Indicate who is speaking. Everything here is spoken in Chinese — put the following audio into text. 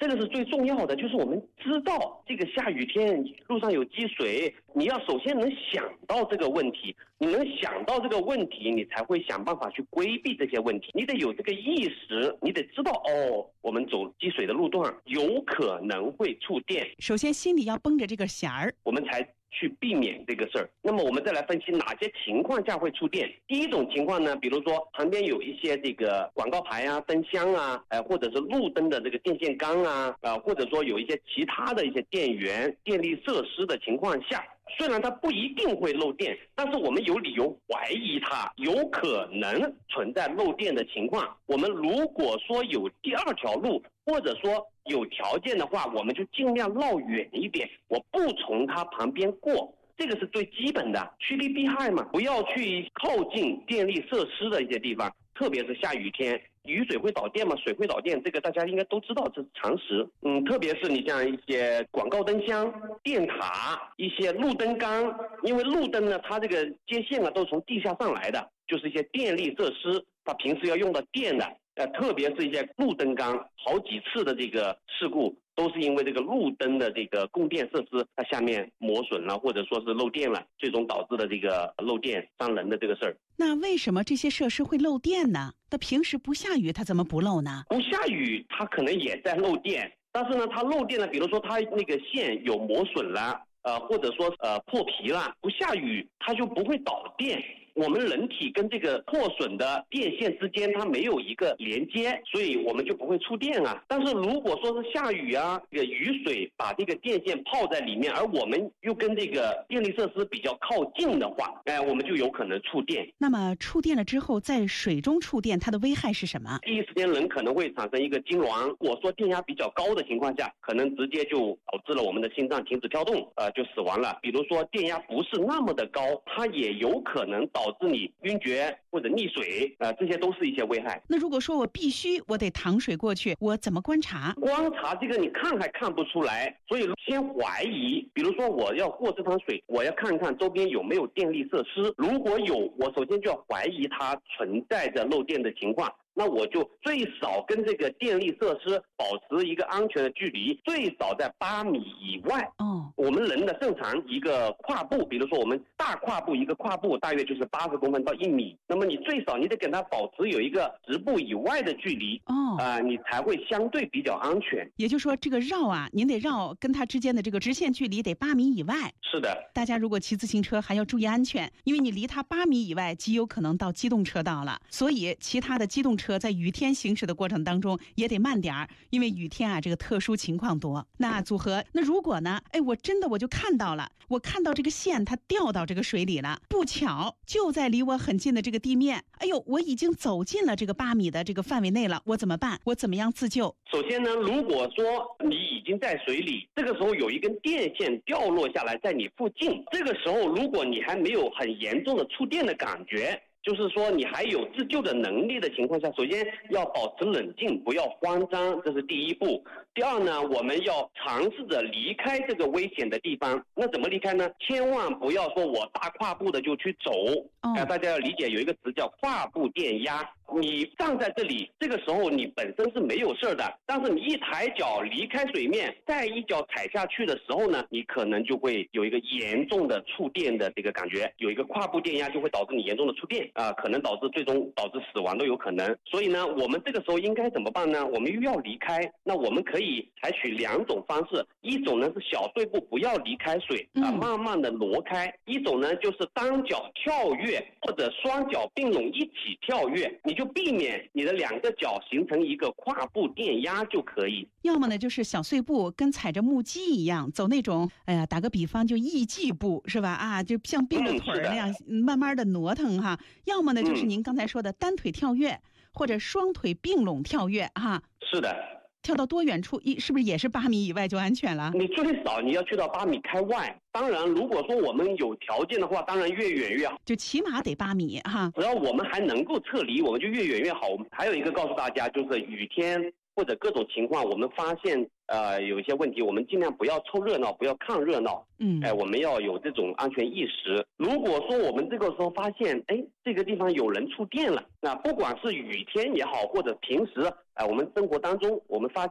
Speaker 1: 这个是最重要的，就是我们知道这个下雨天路上有积水，你要首先能想到这个问题，你能想到这个问题，你才会想办法去规避这些问题。你得有这个意识，你得知道我们走积水的路段有可能会触电。
Speaker 2: 首先心里要绷着这个弦儿，
Speaker 1: 我们才去避免这个事儿。那么我们再来分析哪些情况下会触电。第一种情况呢，比如说旁边有一些这个广告牌啊、灯箱啊，或者是路灯的这个电线杆啊，或者说有一些其他的一些电源、电力设施的情况下，虽然它不一定会漏电，但是我们有理由怀疑它有可能存在漏电的情况。我们如果说有第二条路，或者说有条件的话，我们就尽量绕远一点，我不从它旁边过，这个是最基本的，趋利避害嘛，不要去靠近电力设施的一些地方，特别是下雨天。雨水会导电嘛？水会导电，这个大家应该都知道，这是常识。特别是你像一些广告灯箱、电塔、一些路灯杆，因为路灯呢，它这个接线都是从地下上来的，就是一些电力设施，它平时要用到电的。特别是一些路灯杆，好几次的这个事故都是因为这个路灯的这个供电设施它下面磨损了，或者说是漏电了，最终导致的这个漏电伤人的这个事儿。
Speaker 2: 那为什么这些设施会漏电呢？那平时不下雨它怎么不漏呢？
Speaker 1: 不下雨它可能也在漏电，但是呢它漏电了，比如说它那个线有磨损了，或者说破皮了，不下雨它就不会导电。我们人体跟这个破损的电线之间它没有一个连接，所以我们就不会触电啊。但是如果说是下雨啊，这个雨水把这个电线泡在里面，而我们又跟这个电力设施比较靠近的话，我们就有可能触电。
Speaker 2: 那么触电了之后，在水中触电，它的危害是什么？
Speaker 1: 第一时间人可能会产生一个痉挛，我说电压比较高的情况下，可能直接就导致了我们的心脏停止跳动，就死亡了。比如说电压不是那么的高，它也有可能导致你晕厥或者溺水，这些都是一些危害。
Speaker 2: 那如果说我得淌水过去，我怎么观察？
Speaker 1: 观察这个你看还看不出来，所以先怀疑。比如说我要过这趟水，我要看看周边有没有电力设施，如果有，我首先就要怀疑它存在着漏电的情况。那我就最少跟这个电力设施保持一个安全的距离，最少在8米以外。我们人的正常一个跨步，比如说我们大跨步，一个跨步大约就是80公分到1米，那么你最少你得跟它保持有一个10步以外的距离，你才会相对比较安全。
Speaker 2: 也就是说这个绕您得绕跟它之间的这个直线距离得8米以外。
Speaker 1: 是的，
Speaker 2: 大家如果骑自行车还要注意安全，因为你离它8米以外极有可能到机动车道了，所以其他的机动车在雨天行驶的过程当中也得慢点儿，因为雨天这个特殊情况多。那组合，那如果呢，我就看到了，我看到这个线它掉到这个水里了，不巧就在离我很近的这个地面，我已经走进了这个8米的这个范围内了，我怎么办？我怎么样自救？
Speaker 1: 首先呢，如果说你已经在水里，这个时候有一根电线掉落下来在你附近，这个时候如果你还没有很严重的触电的感觉，就是说你还有自救的能力的情况下，首先要保持冷静，不要慌张，这是第一步。第二呢，我们要尝试着离开这个危险的地方。那怎么离开呢？千万不要说我大跨步的就去走。大家要理解有一个词叫跨步电压。你站在这里，这个时候你本身是没有事的，但是你一抬脚离开水面，再一脚踩下去的时候呢，你可能就会有一个严重的触电的这个感觉，有一个跨步电压就会导致你严重的触电可能最终导致死亡都有可能。所以呢，我们这个时候应该怎么办呢？我们又要离开，那我们可以采取2种方式，一种呢是小碎步不要离开水慢慢的挪开，一种呢就是单脚跳跃或者双脚并拢一起跳跃，你就避免你的2个脚形成一个跨步电压就可以。
Speaker 2: 要么呢就是小碎步跟踩着木屐一样走那种打个比方就艺伎步是吧就像并着腿那样慢慢的挪腾哈。要么呢就是您刚才说的单腿跳跃或者双腿并拢跳跃
Speaker 1: 是的，
Speaker 2: 跳到多远处是不是也是8米以外就安全了？
Speaker 1: 你最少你要去到8米开外。当然如果说我们有条件的话，当然越远越好，
Speaker 2: 就起码得8米
Speaker 1: 只要我们还能够撤离，我们就越远越好。还有一个告诉大家，就是雨天或者各种情况，我们发现有一些问题，我们尽量不要凑热闹，不要看热闹。我们要有这种安全意识。如果说我们这个时候发现这个地方有人触电了，那不管是雨天也好，或者平时我们生活当中我们发